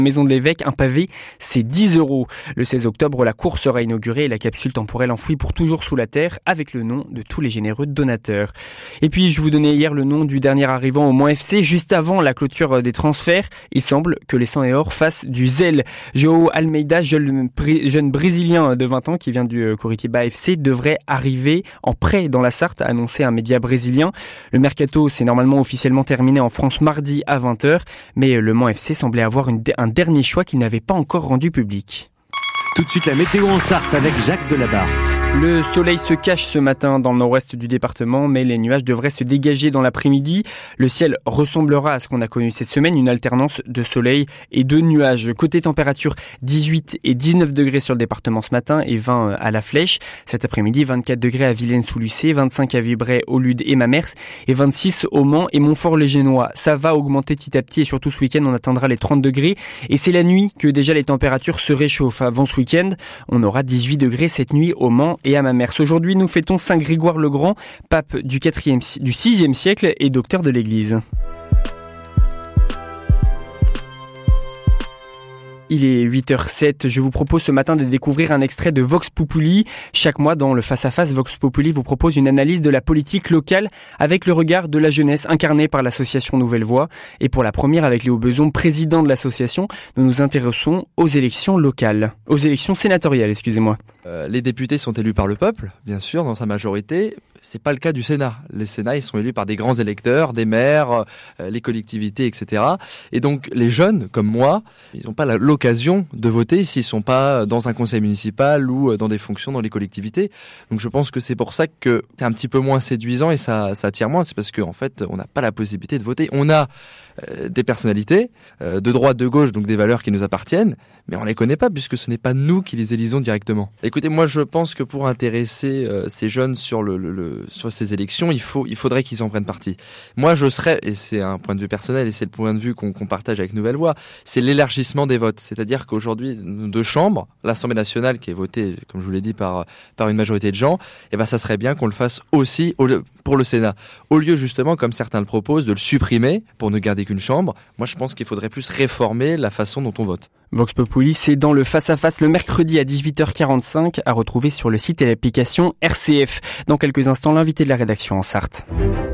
Maison de l'évêque, un pavé, c'est 10 €. Le 16 octobre, la cour sera inaugurée et la capsule temporelle enfouie pour toujours sous la terre avec le nom de tous les généreux donateurs. Et puis, je vous donnais hier le nom du dernier arrivant au Mans FC. Juste avant la clôture des transferts, il semble que les 100 et or fassent du zèle. João Almeida, jeune Brésilien de 20 ans qui vient du Coritiba FC, devrait arriver en prêt dans la Sarthe, a annoncé un média brésilien. Le mercato s'est normalement officiellement terminé en France mardi à 20h, mais le Mans FC semblait avoir un dernier choix qu'il n'avait pas encore rendu public. Tout de suite la météo en Sarthe avec Jacques Delabarthe. Le soleil se cache ce matin dans le nord-ouest du département, mais les nuages devraient se dégager dans l'après-midi. Le ciel ressemblera à ce qu'on a connu cette semaine, une alternance de soleil et de nuages. Côté température, 18 et 19 degrés sur le département ce matin et 20 à la Flèche. Cet après-midi, 24 degrés à Villaines-sous-Lucé, 25 à Vibray, au Lude et Mamers et 26 au Mans et Montfort-les-Génois. Ça va augmenter petit à petit et surtout ce week-end, on atteindra les 30 degrés. Et c'est la nuit que déjà les températures se réchauffent. Avant ce week-end, on aura 18 degrés cette nuit au Mans et à Mamers. Aujourd'hui, nous fêtons Saint Grégoire le Grand, pape du 6e siècle et docteur de l'Église. Il est 8h07. Je vous propose ce matin de découvrir un extrait de Vox Populi. Chaque mois, dans le face-à-face, Vox Populi vous propose une analyse de la politique locale avec le regard de la jeunesse incarnée par l'association Nouvelle Voix. Et pour la première, avec Léo Beson, président de l'association, nous nous intéressons aux élections locales. Aux élections sénatoriales, excusez-moi. Les députés sont élus par le peuple, bien sûr, dans sa majorité. C'est pas le cas du Sénat. Les Sénats, ils sont élus par des grands électeurs, des maires, les collectivités, etc. Et donc, les jeunes, comme moi, ils n'ont pas l'occasion de voter s'ils sont pas dans un conseil municipal ou dans des fonctions dans les collectivités. Donc, je pense que c'est pour ça que c'est un petit peu moins séduisant et ça attire moins. C'est parce qu'en fait, on n'a pas la possibilité de voter. On a des personnalités, de droite, de gauche, donc des valeurs qui nous appartiennent, mais on les connaît pas puisque ce n'est pas nous qui les élisons directement. Écoutez, moi je pense que pour intéresser ces jeunes sur sur ces élections, il faudrait qu'ils en prennent parti. Moi je serais, et c'est un point de vue personnel et c'est le point de vue qu'on partage avec Nouvelle Voix, c'est l'élargissement des votes. C'est-à-dire qu'aujourd'hui, deux chambres, l'Assemblée nationale qui est votée, comme je vous l'ai dit, par une majorité de gens, et ben ça serait bien qu'on le fasse aussi pour le Sénat. Au lieu justement, comme certains le proposent, de le supprimer pour ne garder qu'une chambre, moi je pense qu'il faudrait plus réformer la façon dont on vote. Vox Populi, c'est dans le face-à-face le mercredi à 18h45 à retrouver sur le site et l'application RCF. Dans quelques instants, l'invité de la rédaction en Sarthe.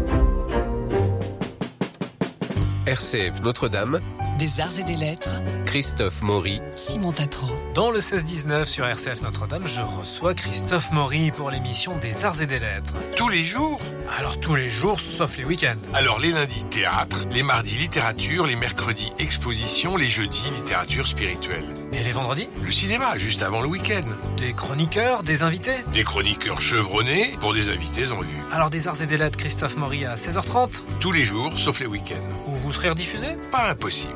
RCF Notre-Dame, des arts et des lettres, Christophe Maury, Simon Tatro. Dans le 16-19 sur RCF Notre-Dame, je reçois Christophe Maury pour l'émission des arts et des lettres. Tous les jours ? Alors tous les jours, sauf les week-ends. Alors les lundis, théâtre, les mardis, littérature, les mercredis, exposition, les jeudis, littérature spirituelle. Et les vendredis ? Le cinéma, juste avant le week-end. Des chroniqueurs, des invités ? Des chroniqueurs chevronnés pour des invités en vue. Alors des arts et des lettres, Christophe Maury à 16h30 ? Tous les jours, sauf les week-ends. Où vous serez rediffusé ? Pas impossible.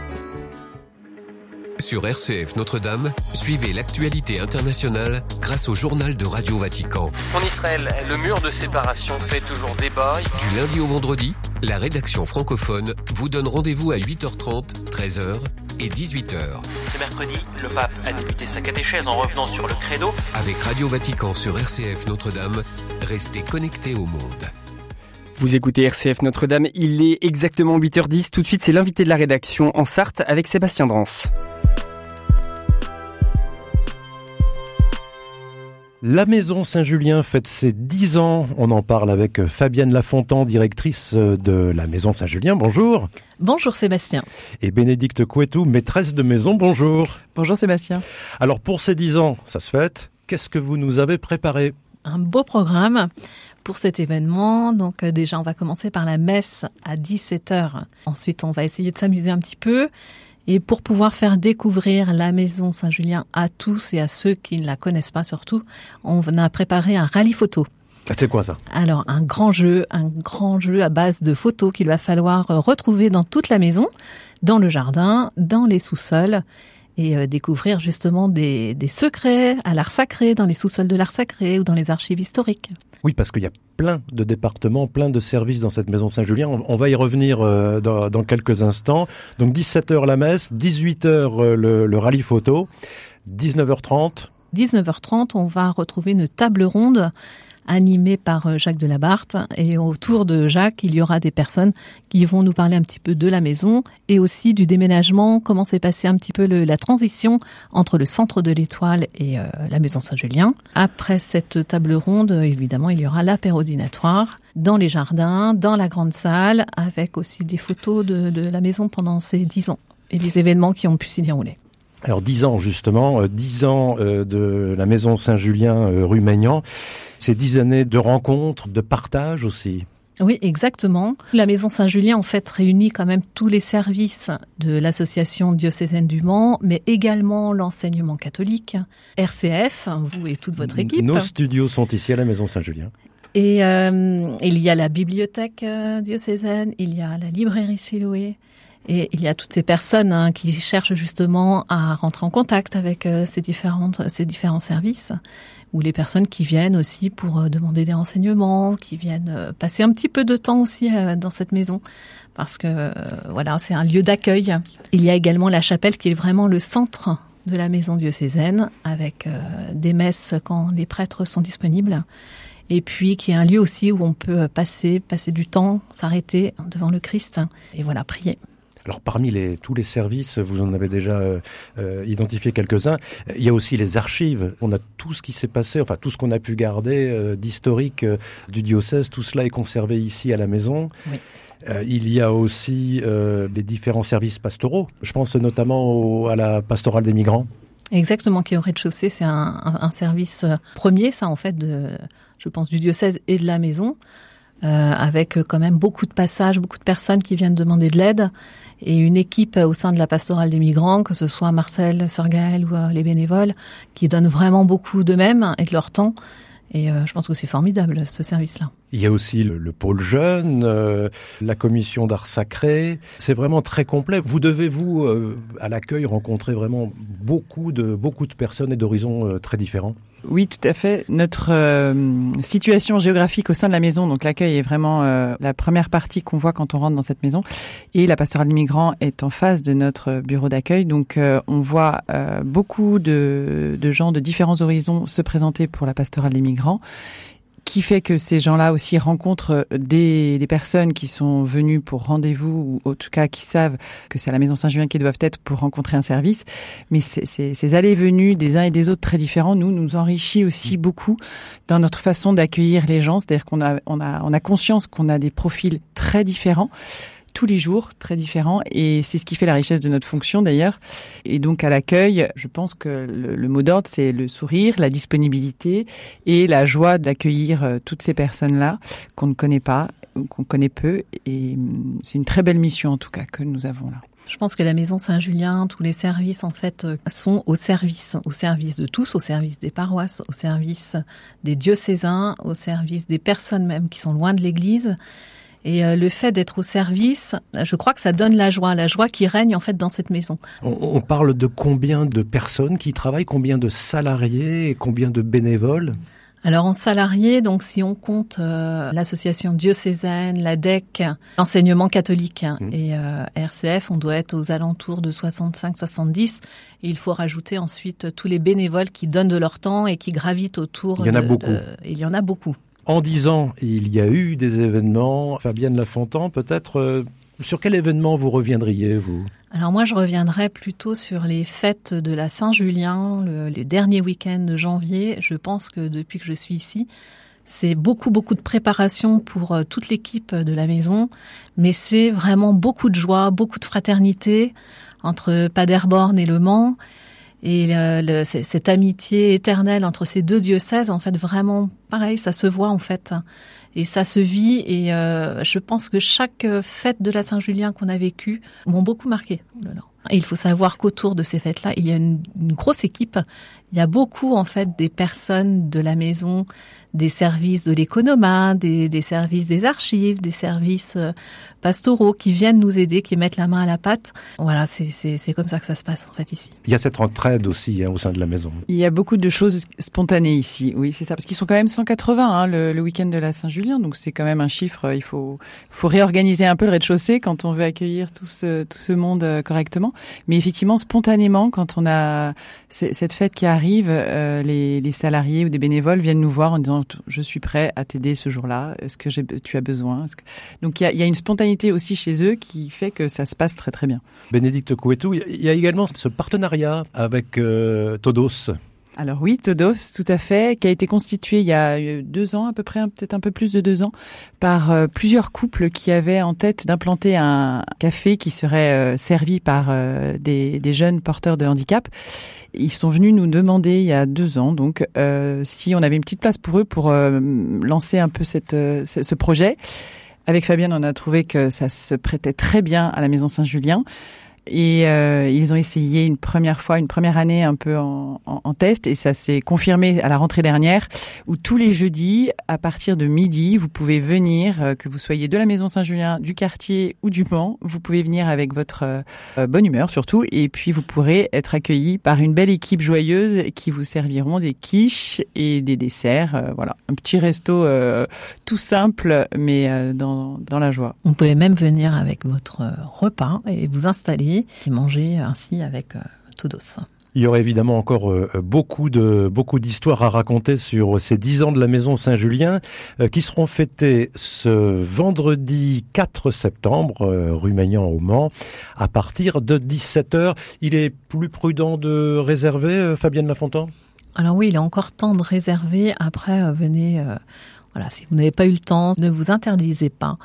Sur RCF Notre-Dame, suivez l'actualité internationale grâce au journal de Radio Vatican. En Israël, le mur de séparation fait toujours débat. Du lundi au vendredi, la rédaction francophone vous donne rendez-vous à 8h30, 13h et 18h. Ce mercredi, le pape a débuté sa catéchèse en revenant sur le credo. Avec Radio Vatican sur RCF Notre-Dame, restez connectés au monde. Vous écoutez RCF Notre-Dame, il est exactement 8h10. Tout de suite, c'est l'invité de la rédaction en Sarthe avec Sébastien Drance. La Maison Saint-Julien fête ses 10 ans. On en parle avec Fabienne Lafontan, directrice de la Maison Saint-Julien. Bonjour. Bonjour Sébastien. Et Bénédicte Couetou, maîtresse de maison. Bonjour. Bonjour Sébastien. Alors pour ces 10 ans, ça se fête. Qu'est-ce que vous nous avez préparé ? Un beau programme pour cet événement. Donc déjà, on va commencer par la messe à 17h. Ensuite, on va essayer de s'amuser un petit peu. Et pour pouvoir faire découvrir la Maison Saint-Julien à tous et à ceux qui ne la connaissent pas surtout, on a préparé un rallye photo. C'est quoi ça ? Alors, un grand jeu à base de photos qu'il va falloir retrouver dans toute la maison, dans le jardin, dans les sous-sols, et découvrir justement des secrets à l'art sacré, dans les sous-sols de l'art sacré ou dans les archives historiques. Oui, parce qu'il y a plein de départements, plein de services dans cette Maison Saint-Julien. On va y revenir dans quelques instants. Donc 17h la messe, 18h le rallye photo, 19h30. 19h30, on va retrouver une table ronde animé par Jacques Delabarthe. Et autour de Jacques, il y aura des personnes qui vont nous parler un petit peu de la maison et aussi du déménagement, comment s'est passé un petit peu la transition entre le centre de l'Étoile et la maison Saint-Julien. Après cette table ronde, évidemment, il y aura l'apéro-dînatoire dans les jardins, dans la grande salle, avec aussi des photos de la maison pendant ces 10 ans et les événements qui ont pu s'y dérouler. Alors 10 ans justement, 10 ans de la maison Saint-Julien rue Maignan, c'est 10 années de rencontres, de partage aussi. Oui, exactement. La maison Saint-Julien, en fait, réunit quand même tous les services de l'association diocésaine du Mans, mais également l'enseignement catholique, RCF, vous et toute votre équipe. Nos studios sont ici à la maison Saint-Julien. Et il y a la bibliothèque diocésaine, il y a la librairie Siloé, et il y a toutes ces personnes qui cherchent justement à rentrer en contact avec ces différents services, ou les personnes qui viennent aussi pour demander des renseignements, qui viennent passer un petit peu de temps aussi dans cette maison, parce que voilà, c'est un lieu d'accueil. Il y a également la chapelle qui est vraiment le centre de la maison diocésaine, avec des messes quand les prêtres sont disponibles. Et puis qui est un lieu aussi où on peut passer du temps, s'arrêter devant le Christ et voilà, prier. Alors parmi tous les services, vous en avez déjà identifié quelques-uns, il y a aussi les archives. On a tout ce qui s'est passé, enfin tout ce qu'on a pu garder d'historique du diocèse, tout cela est conservé ici à la maison. Oui. Il y a aussi les différents services pastoraux. Je pense notamment à la pastorale des migrants. Exactement, qui est au rez-de-chaussée, c'est un service premier, ça en fait, je pense, du diocèse et de la maison, avec quand même beaucoup de passages, beaucoup de personnes qui viennent demander de l'aide, et une équipe au sein de la pastorale des migrants, que ce soit Marcel, Sœur Gaëlle ou les bénévoles, qui donnent vraiment beaucoup d'eux-mêmes et de leur temps. Et je pense que c'est formidable, ce service-là. Il y a aussi le pôle jeune, la commission d'art sacré. C'est vraiment très complet. Vous devez, vous, à l'accueil, rencontrer vraiment beaucoup de personnes et d'horizons très différents. Oui, tout à fait. Notre situation géographique au sein de la maison, donc l'accueil est vraiment la première partie qu'on voit quand on rentre dans cette maison. Et la pastorale des migrants est en face de notre bureau d'accueil. Donc on voit beaucoup de gens de différents horizons se présenter pour la pastorale des migrants, qui fait que ces gens-là aussi rencontrent des personnes qui sont venues pour rendez-vous, ou en tout cas qui savent que c'est à la maison Saint-Julien qu'ils doivent être pour rencontrer un service. Mais ces allées et venues des uns et des autres très différents nous enrichit aussi beaucoup dans notre façon d'accueillir les gens. C'est-à-dire qu'on a conscience qu'on a des profils très différents, tous les jours, très différents, et c'est ce qui fait la richesse de notre fonction d'ailleurs. Et donc à l'accueil, je pense que le mot d'ordre, c'est le sourire, la disponibilité et la joie d'accueillir toutes ces personnes-là qu'on ne connaît pas, qu'on connaît peu, et c'est une très belle mission en tout cas que nous avons là. Je pense que la maison Saint-Julien, tous les services en fait sont au service de tous, au service des paroisses, au service des diocésains, au service des personnes même qui sont loin de l'église. Et le fait d'être au service, je crois que ça donne la joie qui règne en fait dans cette maison. On parle de combien de personnes qui travaillent, combien de salariés et combien de bénévoles ? Alors en salariés, donc si on compte l'association diocésaine, la DEC, l'enseignement catholique et RCF, on doit être aux alentours de 65-70. Et il faut rajouter ensuite tous les bénévoles qui donnent de leur temps et qui gravitent autour. Il y en a beaucoup. Il y en a beaucoup. En 10 ans, il y a eu des événements. Fabienne Lafontan, peut-être, sur quel événement vous reviendriez, vous ? Alors moi, je reviendrai plutôt sur les fêtes de la Saint-Julien, les derniers week-ends de janvier. Je pense que depuis que je suis ici, c'est beaucoup de préparation pour toute l'équipe de la maison. Mais c'est vraiment beaucoup de joie, beaucoup de fraternité entre Paderborn et Le Mans. Et cette amitié éternelle entre ces deux diocèses, en fait, vraiment, pareil, ça se voit, en fait. Et ça se vit. Et je pense que chaque fête de la Saint-Julien qu'on a vécue m'ont beaucoup marqué. Et il faut savoir qu'autour de ces fêtes-là, il y a une grosse équipe. Il y a beaucoup, en fait, des personnes de la maison, des services de l'économat, des services des archives, des services pastoraux qui viennent nous aider, qui mettent la main à la pâte. Voilà, c'est comme ça que ça se passe, en fait, ici. Il y a cette entraide aussi au sein de la maison. Il y a beaucoup de choses spontanées ici, oui, c'est ça. Parce qu'ils sont quand même 180 le week-end de la Saint-Julien, donc c'est quand même un chiffre. Il faut réorganiser un peu le rez-de-chaussée quand on veut accueillir tout ce monde correctement. Mais effectivement, spontanément, quand on a cette fête qui arrive, les salariés ou des bénévoles viennent nous voir en disant je suis prêt à t'aider ce jour-là. Est-ce que tu as besoin? Donc il y a une spontanéité aussi chez eux qui fait que ça se passe très très bien. Bénédicte Couetou, il y a également ce partenariat avec Todos. Alors oui, Todos, tout à fait, qui a été constitué il y a 2 ans à peu près, peut-être un peu plus de 2 ans, par plusieurs couples qui avaient en tête d'implanter un café qui serait servi par des jeunes porteurs de handicap. Ils sont venus nous demander il y a 2 ans, donc si on avait une petite place pour eux pour lancer un peu ce projet. Avec Fabienne, on a trouvé que ça se prêtait très bien à la Maison Saint-Julien. Et ils ont essayé une première année un peu en test, et ça s'est confirmé à la rentrée dernière, où tous les jeudis, à partir de midi, vous pouvez venir, que vous soyez de la Maison Saint-Julien, du quartier ou du Mans, vous pouvez venir avec votre bonne humeur surtout, et puis vous pourrez être accueillis par une belle équipe joyeuse qui vous serviront des quiches et des desserts. Voilà, un petit resto tout simple, mais dans la joie. Vous pouvez même venir avec votre repas et vous installer et manger ainsi avec Todos. Il y aurait évidemment encore beaucoup d'histoires à raconter sur ces 10 ans de la Maison Saint-Julien qui seront fêtés ce vendredi 4 septembre, rue Maignan au Mans, à partir de 17h. Il est plus prudent de réserver, Fabienne Lafontant ? Alors oui, il est encore temps de réserver. Après, venez... Voilà, si vous n'avez pas eu le temps, ne vous interdisez pas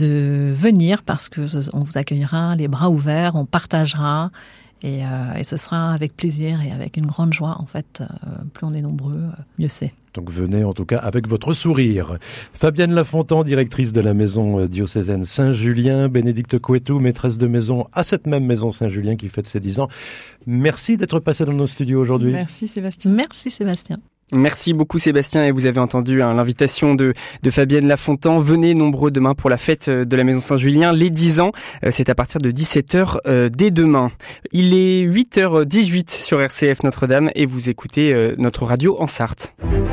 de venir parce que on vous accueillera les bras ouverts, on partagera et ce sera avec plaisir et avec une grande joie. En fait, plus on est nombreux, mieux c'est. Donc venez en tout cas avec votre sourire. Fabienne Lafontant, directrice de la maison diocésaine Saint-Julien, Bénédicte Couetou, maîtresse de maison à cette même maison Saint-Julien qui fête ses 10 ans. Merci d'être passé dans nos studios aujourd'hui. Merci Sébastien. Merci Sébastien. Merci beaucoup Sébastien, et vous avez entendu l'invitation de Fabienne Lafontant. Venez nombreux demain pour la fête de la Maison Saint-Julien, les 10 ans. C'est à partir de 17h dès demain. Il est 8h18 sur RCF Notre-Dame et vous écoutez notre radio en Sarthe.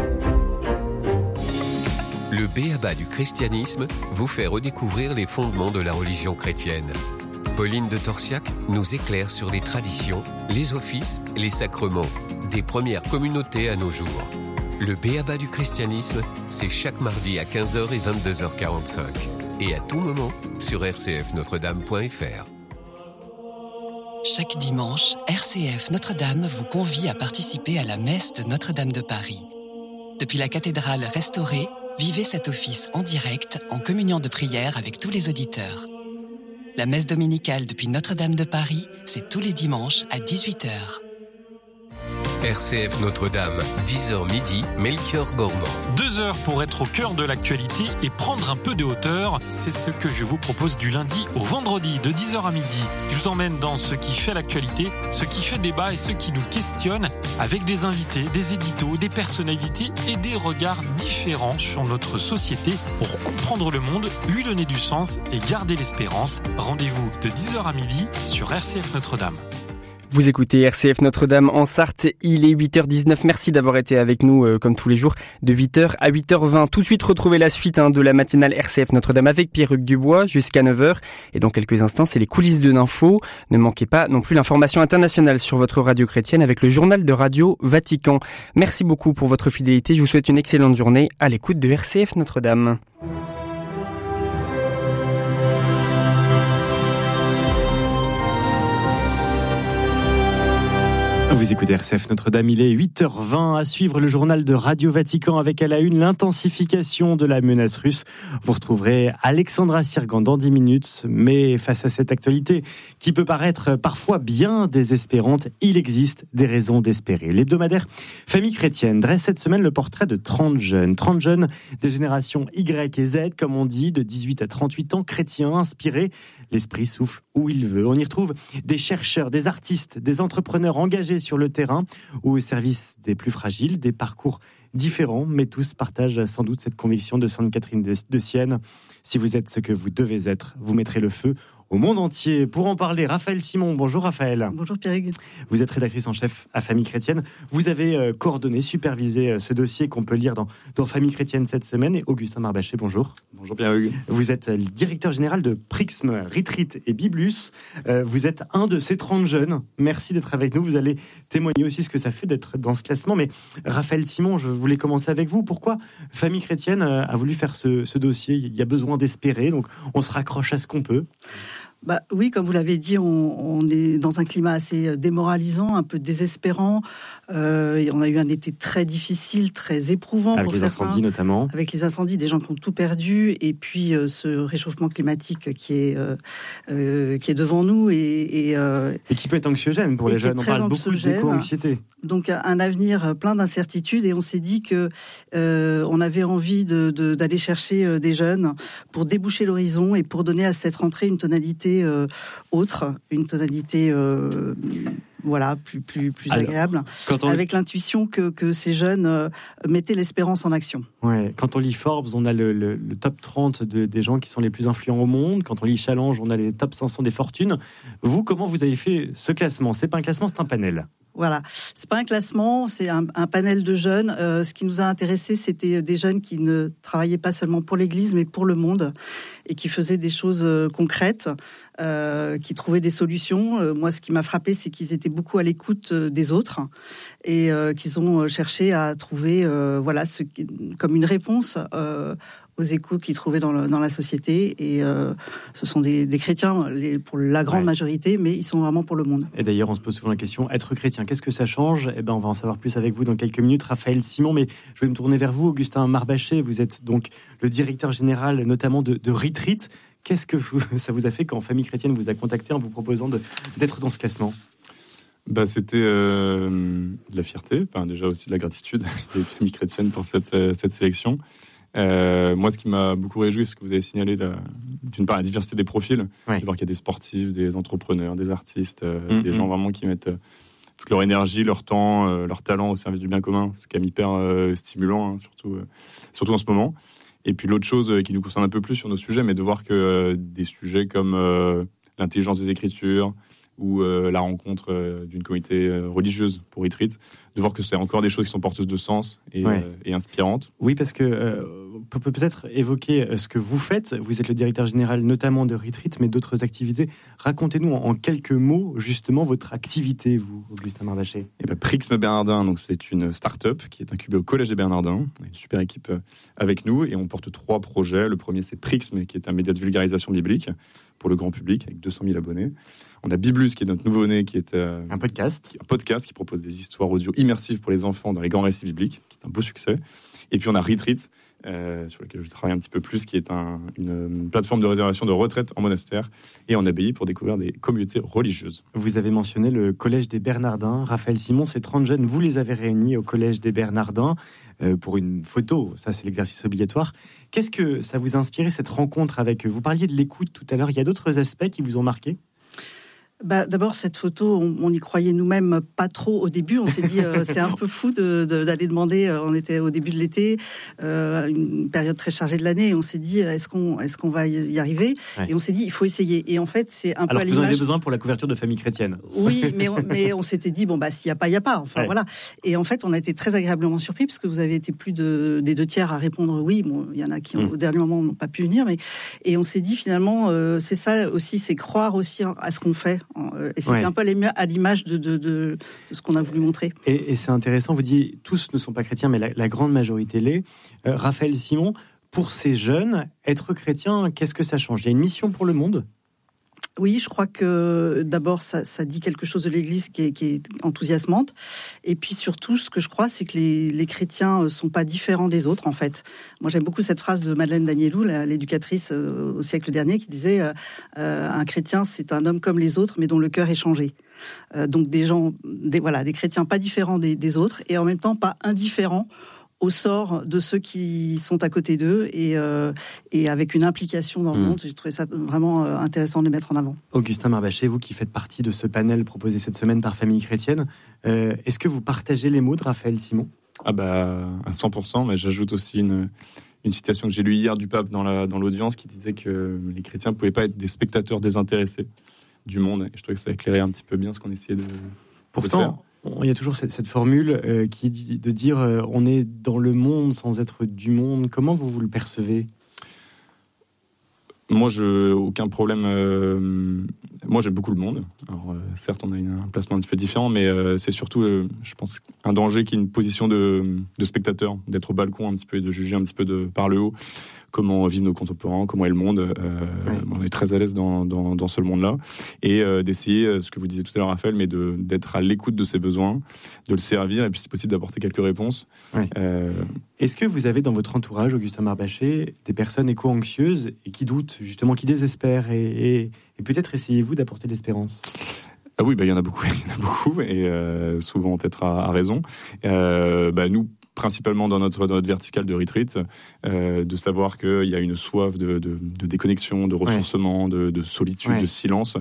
Le b.a.-ba du christianisme vous fait redécouvrir les fondements de la religion chrétienne. Pauline de Torsiac nous éclaire sur les traditions, les offices, les sacrements des premières communautés à nos jours. Le b.a.-ba du christianisme, c'est chaque mardi à 15h et 22h45. Et à tout moment sur rcfnotredame.fr. Chaque dimanche, RCF Notre-Dame vous convie à participer à la messe de Notre-Dame de Paris. Depuis la cathédrale restaurée, vivez cet office en direct, en communion de prière avec tous les auditeurs. La messe dominicale depuis Notre-Dame de Paris, c'est tous les dimanches à 18h. RCF Notre-Dame, 10h midi, Melchior Gormand. 2 heures pour être au cœur de l'actualité et prendre un peu de hauteur. C'est ce que je vous propose du lundi au vendredi, de 10h à midi. Je vous emmène dans ce qui fait l'actualité, ce qui fait débat et ce qui nous questionne, avec des invités, des éditos, des personnalités et des regards différents sur notre société pour comprendre le monde, lui donner du sens et garder l'espérance. Rendez-vous de 10h à midi sur RCF Notre-Dame. Vous écoutez RCF Notre-Dame en Sarthe, il est 8h19, merci d'avoir été avec nous comme tous les jours de 8h à 8h20. Tout de suite retrouvez la suite de la matinale RCF Notre-Dame avec Pierre-Hugues Dubois jusqu'à 9h. Et dans quelques instants, c'est les coulisses de l'info. Ne manquez pas non plus l'information internationale sur votre radio chrétienne avec le journal de Radio Vatican. Merci beaucoup pour votre fidélité, je vous souhaite une excellente journée à l'écoute de RCF Notre-Dame. Vous écoutez RCF Notre-Dame, il est 8h20 à suivre le journal de Radio Vatican avec à la une l'intensification de la menace russe. Vous retrouverez Alexandra Sirgan dans 10 minutes, mais face à cette actualité qui peut paraître parfois bien désespérante, il existe des raisons d'espérer. L'hebdomadaire Famille Chrétienne dresse cette semaine le portrait de 30 jeunes des générations Y et Z, comme on dit, de 18 à 38 ans, chrétiens, inspirés. L'esprit souffle où il veut. On y retrouve des chercheurs, des artistes, des entrepreneurs engagés sur le terrain ou au service des plus fragiles, des parcours différents, mais tous partagent sans doute cette conviction de Sainte Catherine de Sienne. Si vous êtes ce que vous devez être, vous mettrez le feu au monde entier. Pour en parler, Raphaël Simon. Bonjour Raphaël. Bonjour Pierre-Hugues. Vous êtes rédactrice en chef à Famille Chrétienne. Vous avez coordonné, supervisé ce dossier qu'on peut lire dans Famille Chrétienne cette semaine. Et Augustin Marbaché, bonjour. Bonjour Pierre-Hugues. Vous êtes le directeur général de Prixme, Retreat et Biblus. Vous êtes un de ces 30 jeunes. Merci d'être avec nous. Vous allez témoigner aussi ce que ça fait d'être dans ce classement. Mais Raphaël Simon, je voulais commencer avec vous. Pourquoi Famille Chrétienne a voulu faire ce dossier ? Il y a besoin d'espérer, donc on se raccroche à ce qu'on peut. Oui, comme vous l'avez dit, on est dans un climat assez démoralisant, un peu désespérant. Et on a eu un été très difficile, très éprouvant avec pour les certains, incendies notamment. Avec les incendies, des gens qui ont tout perdu, et puis ce réchauffement climatique qui est devant nous et qui peut être anxiogène pour les jeunes. On parle beaucoup d'éco-anxiété. Donc un avenir plein d'incertitudes, et on s'est dit que on avait envie d'aller chercher des jeunes pour déboucher l'horizon et pour donner à cette rentrée une tonalité autre, une tonalité plus agréable, avec l'intuition que ces jeunes mettaient l'espérance en action. Ouais, quand on lit Forbes, on a le top 30 des gens qui sont les plus influents au monde. Quand on lit Challenge, on a les top 500 des fortunes. Vous, comment vous avez fait ce classement ? C'est pas un classement, c'est un panel. Voilà, c'est pas un classement, c'est un panel de jeunes. Ce qui nous a intéressés, c'était des jeunes qui ne travaillaient pas seulement pour l'Église, mais pour le monde, et qui faisaient des choses concrètes, qui trouvaient des solutions. Moi, ce qui m'a frappé, c'est qu'ils étaient beaucoup à l'écoute des autres, et qu'ils ont cherché à trouver, comme une réponse aux échos qu'ils trouvaient dans la société. Et ce sont des chrétiens pour la grande majorité, mais ils sont vraiment pour le monde. Et d'ailleurs, on se pose souvent la question, être chrétien, qu'est-ce que ça change ? On va en savoir plus avec vous dans quelques minutes, Raphaël Simon. Mais je vais me tourner vers vous, Augustin Marbaché. Vous êtes donc le directeur général notamment de Retreat. Qu'est-ce que ça vous a fait quand Famille Chrétienne vous a contacté en vous proposant d'être dans ce classement ? C'était de la fierté, déjà aussi de la gratitude avec Famille Chrétienne pour cette sélection. Moi, ce qui m'a beaucoup réjoui, c'est ce que vous avez signalé, d'une part, la diversité des profils. De voir qu'il y a des sportifs, des entrepreneurs, des artistes, des gens vraiment qui mettent toute leur énergie, leur temps, leur talent au service du bien commun. C'est quand même hyper stimulant, surtout en ce moment. Et puis l'autre chose qui nous concerne un peu plus sur nos sujets, mais de voir que des sujets comme l'intelligence des Écritures ou la rencontre d'une communauté religieuse pour Retreat, de voir que c'est encore des choses qui sont porteuses de sens et inspirantes. Oui, parce que on peut peut-être évoquer ce que vous faites. Vous êtes le directeur général notamment de Retreat, mais d'autres activités. Racontez-nous en quelques mots justement votre activité, vous, Augustin Marbaché. Prixme Bernardin, donc c'est une start-up qui est incubée au Collège des Bernardins. On a une super équipe avec nous et on porte 3 projets. Le premier, c'est Prixme, qui est un média de vulgarisation biblique pour le grand public avec 200 000 abonnés. On a Biblus, qui est notre nouveau-né, qui est un podcast qui propose des histoires audio immersives pour les enfants dans les grands récits bibliques, qui est un beau succès. Et puis on a Retreat, sur lequel je travaille un petit peu plus, qui est une plateforme de réservation de retraite en monastère et en abbaye pour découvrir des communautés religieuses. Vous avez mentionné le Collège des Bernardins. Raphaël Simon, ces 30 jeunes, vous les avez réunis au Collège des Bernardins pour une photo. Ça, c'est l'exercice obligatoire. Qu'est-ce que ça vous a inspiré, cette rencontre avec eux ? Vous parliez de l'écoute tout à l'heure. Il y a d'autres aspects qui vous ont marqué ? D'abord, cette photo, on y croyait nous-mêmes pas trop au début. On s'est dit, c'est un peu fou d'aller demander. On était au début de l'été, une période très chargée de l'année. Et on s'est dit, est-ce qu'on va y arriver ? Et on s'est dit, il faut essayer. Et en fait, c'est un peu à l'image. Alors, vous en avez besoin pour la couverture de Famille Chrétienne. Oui, mais on s'était dit, s'il n'y a pas, il n'y a pas. Enfin, voilà. Et en fait, on a été très agréablement surpris parce que vous avez été plus des 2 tiers à répondre oui. Bon, il y en a qui, au dernier moment, n'ont pas pu venir. Et on s'est dit, finalement, c'est ça aussi, c'est croire aussi à ce qu'on fait. Et c'était un peu à l'image de ce qu'on a voulu montrer. Et c'est intéressant, vous dites, tous ne sont pas chrétiens, mais la grande majorité l'est. Raphaël Simon, pour ces jeunes, être chrétien, qu'est-ce que ça change ? Il y a une mission pour le monde ? Oui, je crois que d'abord, ça dit quelque chose de l'Église qui est enthousiasmante. Et puis surtout, ce que je crois, c'est que les chrétiens sont pas différents des autres, en fait. Moi, j'aime beaucoup cette phrase de Madeleine Danielou, l'éducatrice au siècle dernier, qui disait un chrétien, c'est un homme comme les autres, mais dont le cœur est changé. Donc des chrétiens pas différents des autres, et en même temps pas indifférents au sort de ceux qui sont à côté d'eux et avec une implication dans le monde. J'ai trouvé ça vraiment intéressant de les mettre en avant. Augustin Marbaché, vous qui faites partie de ce panel proposé cette semaine par Famille Chrétienne, est-ce que vous partagez les mots de Raphaël Simon ? À 100%, mais j'ajoute aussi une citation que j'ai lue hier du pape dans l'audience qui disait que les chrétiens ne pouvaient pas être des spectateurs désintéressés du monde. Et je trouvais que ça éclairait un petit peu bien ce qu'on essayait de faire. Pourtant, il y a toujours cette formule qui est de dire on est dans le monde sans être du monde. Comment vous le percevez ? Moi, aucun problème. Moi, j'aime beaucoup le monde. Alors, certes, on a un placement un petit peu différent, mais c'est surtout, je pense, un danger qui est une position de spectateur, d'être au balcon un petit peu et de juger un petit peu par le haut comment vivent nos contemporains, comment est le monde. On est très à l'aise dans ce monde-là. Et d'essayer, ce que vous disiez tout à l'heure, Raphaël, mais d'être à l'écoute de ses besoins, de le servir et puis, si possible, d'apporter quelques réponses. Oui. Est-ce que vous avez dans votre entourage, Augustin Marbacher, des personnes éco-anxieuses et qui doutent, justement, qui désespèrent et peut-être essayez-vous d'apporter de l'espérance ? Ah oui, il y en a beaucoup, et souvent peut-être à raison. Nous, principalement dans notre verticale de retreat, de savoir qu'il y a une soif de déconnexion, de ressourcement, de solitude, de silence.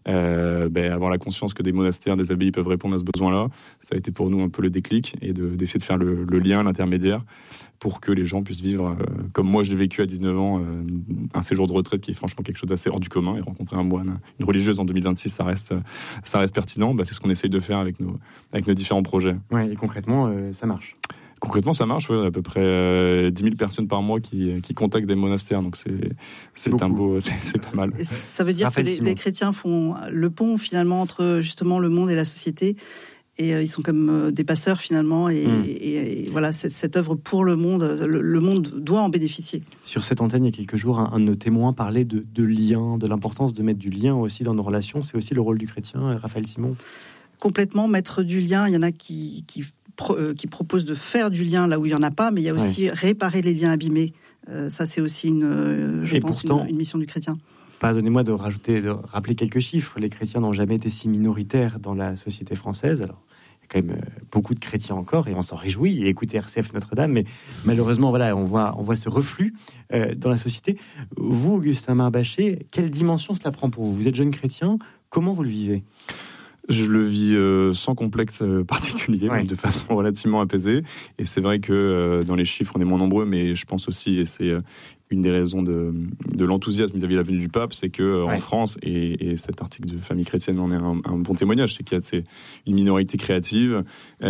Avoir la conscience que des monastères, des abbayes peuvent répondre à ce besoin-là, ça a été pour nous un peu le déclic, et d'essayer de faire le lien, l'intermédiaire, pour que les gens puissent vivre, comme moi j'ai vécu à 19 ans, un séjour de retraite qui est franchement quelque chose d'assez hors du commun, et rencontrer un moine, une religieuse en 2026, ça reste pertinent. C'est ce qu'on essaye de faire avec nos différents projets. Ouais, et concrètement, ça marche. Concrètement, ça marche. On a à peu près 10 000 personnes par mois qui contactent des monastères. Donc, c'est pas mal. Et ça veut dire que les chrétiens font le pont, finalement, entre justement le monde et la société. Et ils sont comme des passeurs, finalement. Et voilà, cette œuvre pour le monde, le monde doit en bénéficier. Sur cette antenne, il y a quelques jours, un de nos témoins parlait de lien, de l'importance de mettre du lien aussi dans nos relations. C'est aussi le rôle du chrétien, Raphaël Simon. Complètement, mettre du lien. Il y en a qui proposent de faire du lien là où il n'y en a pas, mais il y a aussi réparer les liens abîmés. Ça, c'est aussi une mission du chrétien. Pardonnez-moi de rappeler quelques chiffres. Les chrétiens n'ont jamais été si minoritaires dans la société française. Alors, il y a quand même beaucoup de chrétiens encore, et on s'en réjouit. Et écoutez RCF Notre-Dame, mais malheureusement, voilà, on voit ce reflux dans la société. Vous, Augustin Marbacher, quelle dimension cela prend pour vous ? Vous êtes jeune chrétien, comment vous le vivez ? Je le vis sans complexe particulier, de façon relativement apaisée. Et c'est vrai que dans les chiffres, on est moins nombreux, mais je pense aussi, et c'est une des raisons de l'enthousiasme vis-à-vis de la venue du pape, c'est que en France, et cet article de Famille chrétienne en est un bon témoignage, c'est qu'il y a une minorité créative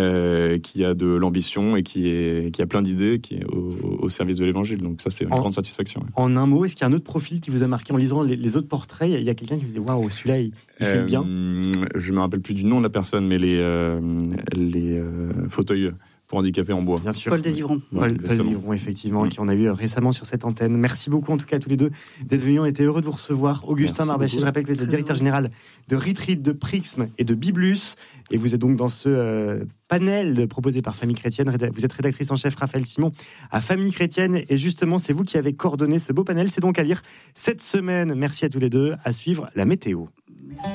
qui a de l'ambition et qui a plein d'idées, qui est au service de l'évangile. Donc ça, c'est une grande satisfaction. En un mot, est-ce qu'il y a un autre profil qui vous a marqué en lisant les autres portraits ? Il y a quelqu'un qui vous dit waouh, celui-là, il fait le bien. Je me rappelle plus du nom de la personne, mais les fauteuils pour handicapés en bois. Bien sûr. Paul Deslivron. Paul Deslivron, effectivement, qui on a eu récemment sur cette antenne. Merci beaucoup, en tout cas, à tous les deux, d'être venus. On était heureux de vous recevoir. Augustin Marbacher, je rappelle que vous êtes le directeur général de Retreat, de Prixme et de Biblus. Et vous êtes donc dans ce panel proposé par Famille Chrétienne. Vous êtes rédactrice en chef, Raphaël Simon, à Famille Chrétienne. Et justement, c'est vous qui avez coordonné ce beau panel. C'est donc à lire cette semaine. Merci à tous les deux. À suivre la météo. Merci.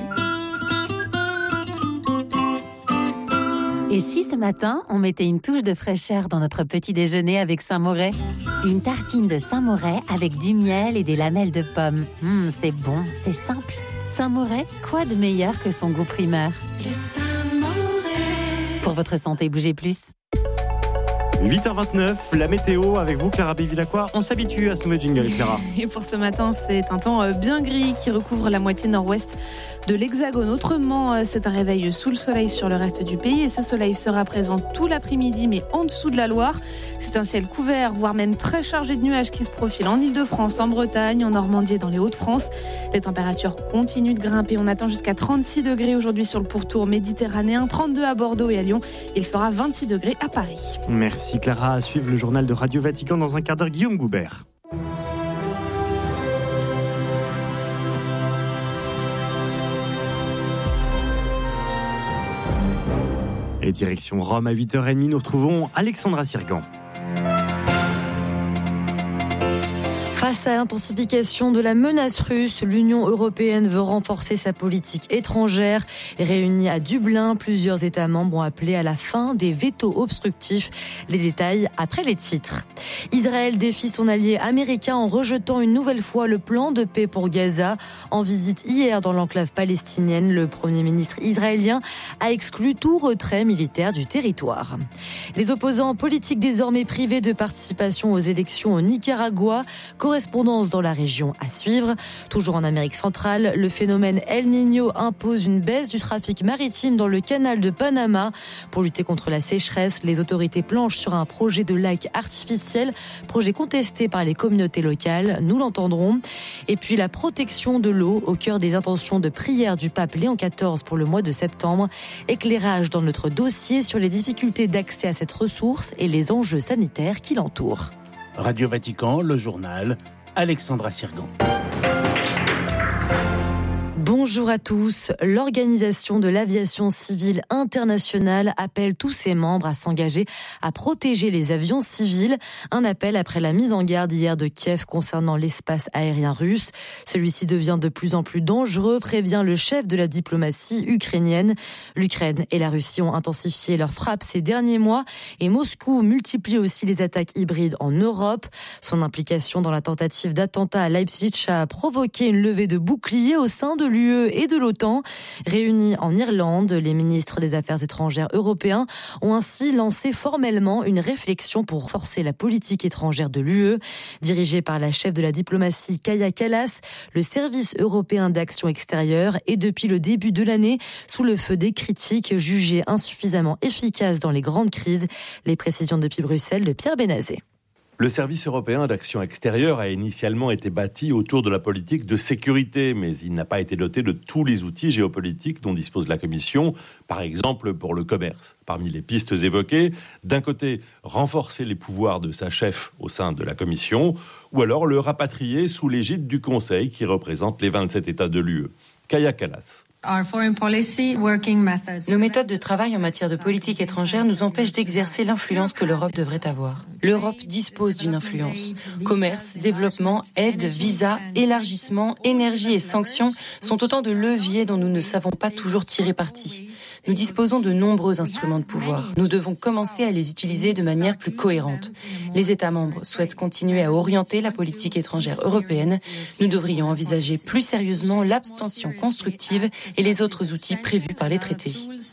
Et si ce matin, on mettait une touche de fraîcheur dans notre petit déjeuner avec Saint-Moret ? Une tartine de Saint-Moret avec du miel et des lamelles de pommes. C'est bon, c'est simple. Saint-Moret, quoi de meilleur que son goût primeur ? Le Saint-Moret. Pour votre santé, bougez plus. 8h29, la météo avec vous, Clara Bévilacqua. On s'habitue à ce nouveau jingle, Clara. Et pour ce matin, c'est un temps bien gris qui recouvre la moitié nord-ouest de l'Hexagone. Autrement, c'est un réveil sous le soleil sur le reste du pays. Et ce soleil sera présent tout l'après-midi, mais en dessous de la Loire. C'est un ciel couvert, voire même très chargé de nuages qui se profilent en Ile-de-France, en Bretagne, en Normandie et dans les Hauts-de-France. Les températures continuent de grimper. On attend jusqu'à 36 degrés aujourd'hui sur le pourtour méditerranéen, 32 à Bordeaux et à Lyon. Il fera 26 degrés à Paris. Merci Clara. À suivre le journal de Radio Vatican dans un quart d'heure. Guillaume Goubert. Et direction Rome à 8h30, nous retrouvons Alexandra Sirgan. Face à l'intensification de la menace russe, l'Union européenne veut renforcer sa politique étrangère. Réunis à Dublin, plusieurs États membres ont appelé à la fin des vétos obstructifs. Les détails après les titres. Israël défie son allié américain en rejetant une nouvelle fois le plan de paix pour Gaza. En visite hier dans l'enclave palestinienne, le Premier ministre israélien a exclu tout retrait militaire du territoire. Les opposants politiques désormais privés de participation aux élections au Nicaragua. Correspondance dans la région à suivre. Toujours en Amérique centrale, le phénomène El Niño impose une baisse du trafic maritime dans le canal de Panama. Pour lutter contre la sécheresse, les autorités planchent sur un projet de lac artificiel, projet contesté par les communautés locales, nous l'entendrons. Et puis la protection de l'eau au cœur des intentions de prière du pape Léon XIV pour le mois de septembre. Éclairage dans notre dossier sur les difficultés d'accès à cette ressource et les enjeux sanitaires qui l'entourent. Radio Vatican, le journal, Alexandra Sirgan. Bonjour à tous. L'Organisation de l'aviation civile internationale appelle tous ses membres à s'engager à protéger les avions civils. Un appel après la mise en garde hier de Kiev concernant l'espace aérien russe. Celui-ci devient de plus en plus dangereux, prévient le chef de la diplomatie ukrainienne. L'Ukraine et la Russie ont intensifié leurs frappes ces derniers mois et Moscou multiplie aussi les attaques hybrides en Europe. Son implication dans la tentative d'attentat à Leipzig a provoqué une levée de boucliers au sein de l'UE et de l'OTAN. Réunis en Irlande, les ministres des Affaires étrangères européens ont ainsi lancé formellement une réflexion pour renforcer la politique étrangère de l'UE. Dirigé par la chef de la diplomatie Kaja Kallas, le service européen d'action extérieure est depuis le début de l'année sous le feu des critiques jugées insuffisamment efficaces dans les grandes crises. Les précisions depuis Bruxelles de Pierre Benazet. Le service européen d'action extérieure a initialement été bâti autour de la politique de sécurité, mais il n'a pas été doté de tous les outils géopolitiques dont dispose la Commission, par exemple pour le commerce. Parmi les pistes évoquées, d'un côté, renforcer les pouvoirs de sa chef au sein de la Commission, ou alors le rapatrier sous l'égide du Conseil qui représente les 27 États de l'UE. Kaja Kallas. Nos méthodes de travail en matière de politique étrangère nous empêchent d'exercer l'influence que l'Europe devrait avoir. L'Europe dispose d'une influence. Commerce, développement, aide, visa, élargissement, énergie et sanctions sont autant de leviers dont nous ne savons pas toujours tirer parti. Nous disposons de nombreux instruments de pouvoir. Nous devons commencer à les utiliser de manière plus cohérente. Les États membres souhaitent continuer à orienter la politique étrangère européenne. Nous devrions envisager plus sérieusement l'abstention constructive et les autres outils prévus par les traités.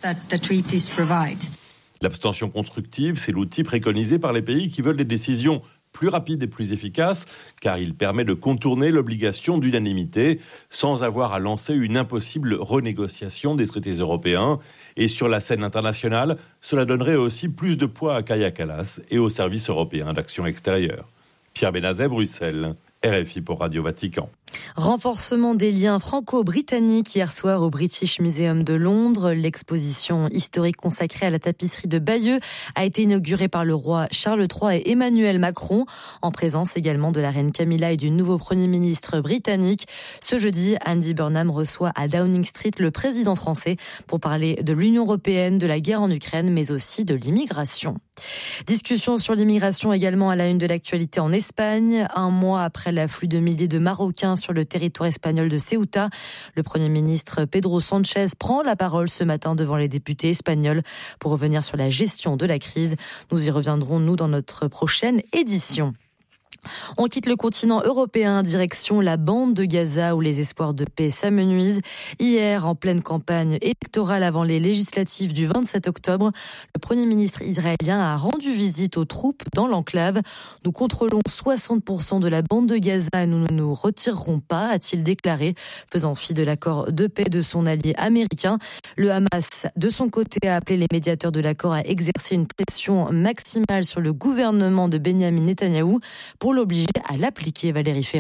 L'abstention constructive, c'est l'outil préconisé par les pays qui veulent des décisions plus rapides et plus efficaces, car il permet de contourner l'obligation d'unanimité sans avoir à lancer une impossible renégociation des traités européens. Et sur la scène internationale, cela donnerait aussi plus de poids à Kaja Kallas et au service européen d'action extérieure. Pierre Benazet, Bruxelles. RFI pour Radio Vatican. Renforcement des liens franco-britanniques hier soir au British Museum de Londres. L'exposition historique consacrée à la tapisserie de Bayeux a été inaugurée par le roi Charles III et Emmanuel Macron, en présence également de la reine Camilla et du nouveau Premier ministre britannique. Ce jeudi, Andy Burnham reçoit à Downing Street le président français pour parler de l'Union européenne, de la guerre en Ukraine, mais aussi de l'immigration. Discussion sur l'immigration également à la une de l'actualité en Espagne. Un mois après l'afflux de milliers de Marocains sur le territoire espagnol de Ceuta, le Premier ministre Pedro Sánchez prend la parole ce matin devant les députés espagnols pour revenir sur la gestion de la crise. Nous y reviendrons, nous, dans notre prochaine édition. On quitte le continent européen, direction la bande de Gaza où les espoirs de paix s'amenuisent. Hier, en pleine campagne électorale avant les législatives du 27 octobre, le Premier ministre israélien a rendu visite aux troupes dans l'enclave. Nous contrôlons 60% de la bande de Gaza et nous ne nous retirerons pas, a-t-il déclaré, faisant fi de l'accord de paix de son allié américain. Le Hamas, de son côté, a appelé les médiateurs de l'accord à exercer une pression maximale sur le gouvernement de Benyamin Netanyahou pour l'obliger à l'appliquer, Valérie Ferron.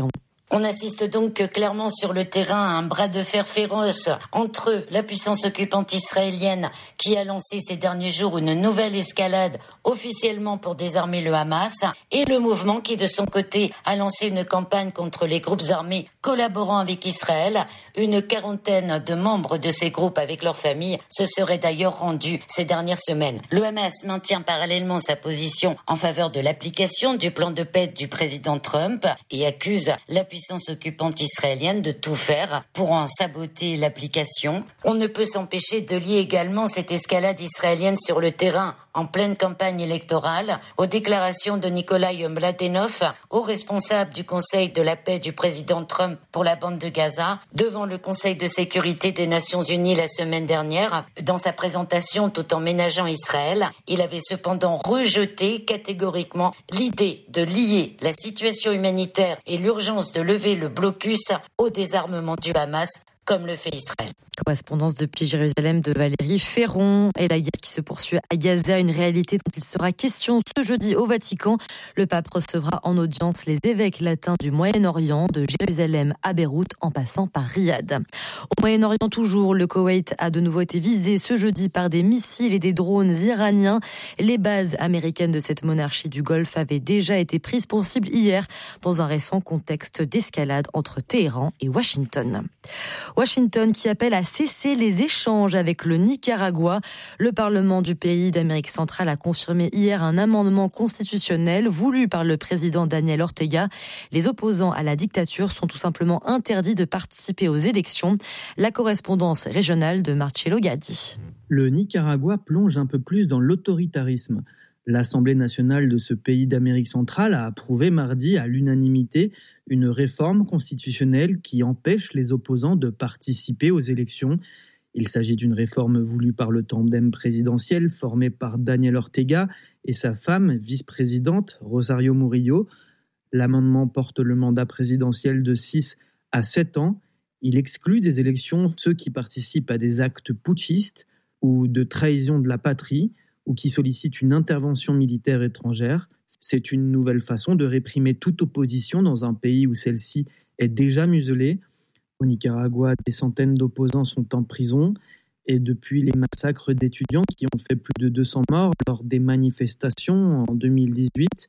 On assiste donc clairement sur le terrain à un bras de fer féroce entre la puissance occupante israélienne qui a lancé ces derniers jours une nouvelle escalade officiellement pour désarmer le Hamas et le mouvement qui de son côté a lancé une campagne contre les groupes armés collaborant avec Israël. Une quarantaine de membres de ces groupes avec leurs familles se seraient d'ailleurs rendus ces dernières semaines. Le Hamas maintient parallèlement sa position en faveur de l'application du plan de paix du président Trump et accuse la puissance occupante israélienne de tout faire pour en saboter l'application. On ne peut s'empêcher de lier également cette escalade israélienne sur le terrain en pleine campagne électorale aux déclarations de Nikolai Mladenov, haut responsable du Conseil de la paix du président Trump pour la bande de Gaza, devant le Conseil de sécurité des Nations Unies la semaine dernière. Dans sa présentation, tout en ménageant Israël, il avait cependant rejeté catégoriquement l'idée de lier la situation humanitaire et l'urgence de lever le blocus au désarmement du Hamas, comme le fait Israël. Correspondance depuis Jérusalem de Valérie Ferron. Et la guerre qui se poursuit à Gaza, une réalité dont il sera question ce jeudi au Vatican. Le pape recevra en audience les évêques latins du Moyen-Orient, de Jérusalem à Beyrouth en passant par Riyad. Au Moyen-Orient toujours, le Koweït a de nouveau été visé ce jeudi par des missiles et des drones iraniens. Les bases américaines de cette monarchie du Golfe avaient déjà été prises pour cible hier dans un récent contexte d'escalade entre Téhéran et Washington. Washington qui appelle à cesser les échanges avec le Nicaragua. Le Parlement du pays d'Amérique centrale a confirmé hier un amendement constitutionnel voulu par le président Daniel Ortega. Les opposants à la dictature sont tout simplement interdits de participer aux élections. La correspondance régionale de Marcello Gatti. Le Nicaragua plonge un peu plus dans l'autoritarisme. L'Assemblée nationale de ce pays d'Amérique centrale a approuvé mardi à l'unanimité une réforme constitutionnelle qui empêche les opposants de participer aux élections. Il s'agit d'une réforme voulue par le tandem présidentiel formé par Daniel Ortega et sa femme, vice-présidente Rosario Murillo. L'amendement porte le mandat présidentiel de 6 à 7 ans. Il exclut des élections ceux qui participent à des actes putschistes ou de trahison de la patrie ou qui sollicitent une intervention militaire étrangère. C'est une nouvelle façon de réprimer toute opposition dans un pays où celle-ci est déjà muselée. Au Nicaragua, des centaines d'opposants sont en prison et depuis les massacres d'étudiants qui ont fait plus de 200 morts lors des manifestations en 2018,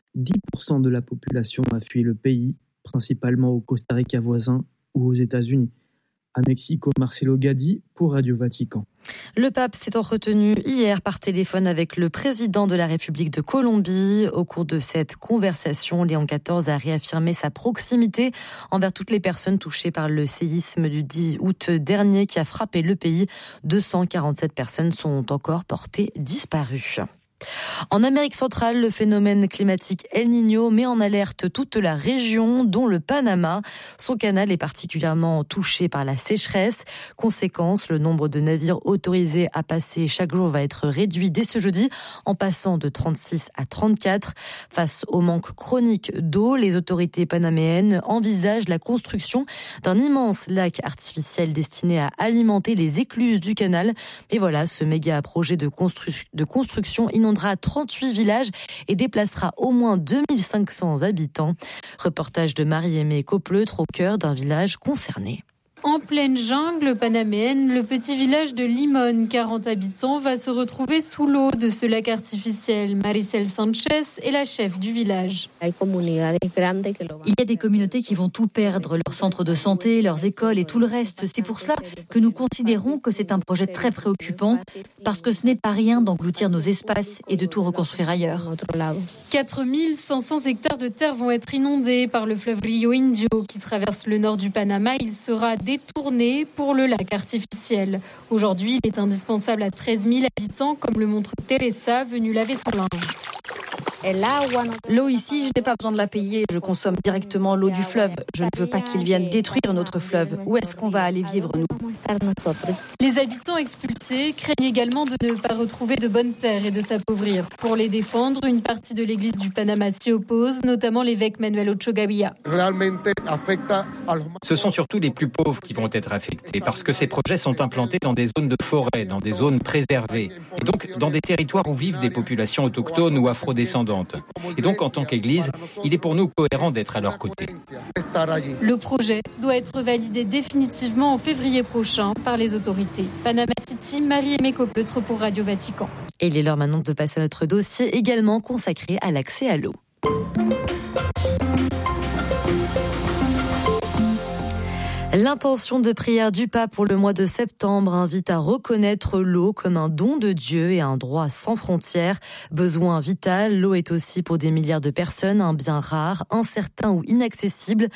10% de la population a fui le pays, principalement au Costa Rica voisin ou aux États-Unis. À Mexico, Marcello Gatti pour Radio Vatican. Le pape s'est entretenu hier par téléphone avec le président de la République de Colombie. Au cours de cette conversation, Léon XIV a réaffirmé sa proximité envers toutes les personnes touchées par le séisme du 10 août dernier qui a frappé le pays. 247 personnes sont encore portées disparues. En Amérique centrale, le phénomène climatique El Niño met en alerte toute la région, dont le Panama. Son canal est particulièrement touché par la sécheresse. Conséquence, le nombre de navires autorisés à passer chaque jour va être réduit dès ce jeudi, en passant de 36 à 34. Face au manque chronique d'eau, les autorités panaméennes envisagent la construction d'un immense lac artificiel destiné à alimenter les écluses du canal. Et voilà, ce méga projet de construction inondera 38 villages et déplacera au moins 2500 habitants. Reportage de Marie-Aimée Coppleutre au cœur d'un village concerné. En pleine jungle panaméenne, le petit village de Limón, 40 habitants, va se retrouver sous l'eau de ce lac artificiel. Maricel Sanchez est la chef du village. Il y a des communautés qui vont tout perdre, leur centre de santé, leurs écoles et tout le reste. C'est pour cela que nous considérons que c'est un projet très préoccupant, parce que ce n'est pas rien d'engloutir nos espaces et de tout reconstruire ailleurs. 4500 hectares de terre vont être inondés par le fleuve Rio Indio qui traverse le nord du Panama. Il sera détourné pour le lac artificiel. Aujourd'hui, il est indispensable à 13 000 habitants, comme le montre Teresa, venue laver son linge. L'eau ici, je n'ai pas besoin de la payer. Je consomme directement l'eau du fleuve. Je ne veux pas qu'ils viennent détruire notre fleuve. Où est-ce qu'on va aller vivre, nous ? Les habitants expulsés craignent également de ne pas retrouver de bonnes terres et de s'appauvrir. Pour les défendre, une partie de l'église du Panama s'y oppose, notamment l'évêque Manuel Ocho Gavia. Ce sont surtout les plus pauvres qui vont être affectés parce que ces projets sont implantés dans des zones de forêt, dans des zones préservées et donc dans des territoires où vivent des populations autochtones ou afrodescendantes. Et donc, en tant qu'Église, il est pour nous cohérent d'être à leur côté. Le projet doit être validé définitivement en février prochain par les autorités. Panama City, Marie-Aimée Copeutre pour Radio Vatican. Et il est l'heure maintenant de passer à notre dossier également consacré à l'accès à l'eau. L'intention de prière du pape pour le mois de septembre invite à reconnaître l'eau comme un don de Dieu et un droit sans frontières. Besoin vital, l'eau est aussi pour des milliards de personnes un bien rare, incertain ou inaccessible.